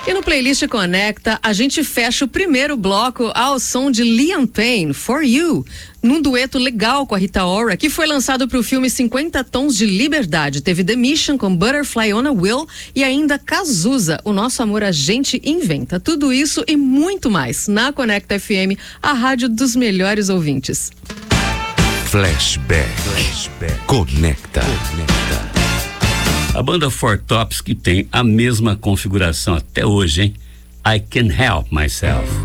E no Playlist Conecta, a gente fecha o primeiro bloco ao som de Liam Payne, For You, num dueto legal com a Rita Ora, que foi lançado para o filme 50 Tons de Liberdade. Teve The Mission com Butterfly on a Will e ainda Cazuza, O Nosso Amor a Gente Inventa. Tudo isso e muito mais na Conecta FM, a rádio dos melhores ouvintes. Flashback. Conecta. A banda Four Tops que tem a mesma configuração até hoje, hein? I Can't Help Myself.